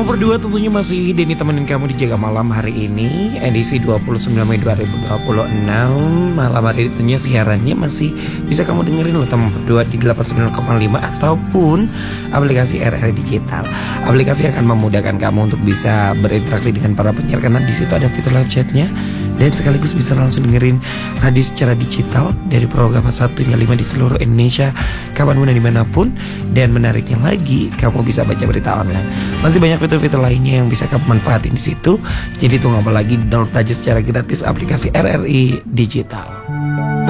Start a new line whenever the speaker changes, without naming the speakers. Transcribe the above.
Kamu berdua tentunya masih Denny temenin kamu di Jaga Malam hari ini, edisi 29 Mei 2026. Malam hari ini tentunya siarannya masih bisa kamu dengerin loh teman berdua di 89,5 ataupun aplikasi RRI Digital. Aplikasi akan memudahkan kamu untuk bisa berinteraksi dengan para penyiar karena di situ ada fitur live chatnya dan sekaligus bisa langsung dengerin radio secara digital dari program 1 hingga 5 di seluruh Indonesia kapanpun dan dimanapun. Dan menariknya lagi, kamu bisa baca berita online. Masih banyak fitur-fitur lainnya yang bisa kamu manfaatin di situ. Jadi tunggu apa lagi, download aja secara gratis aplikasi RRI Digital.